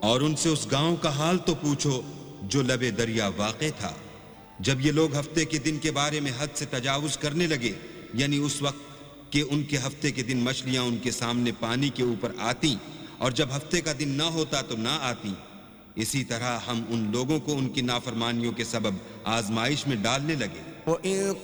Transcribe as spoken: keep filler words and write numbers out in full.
और उनसे उस गांव का हाल तो पूछो जो लबे दरिया वाक़े था। जब ये लोग हफ्ते के दिन के बारे में हद से तजावुज करने लगे, यानी उस वक्त कि उनके हफ्ते के दिन मछलियां उनके सामने पानी के ऊपर आती और जब हफ्ते का दिन ना होता तो ना आती, इसी तरह हम उन लोगों को उनकी नाफरमानियों के सबब आजमाइश में डालने लगे।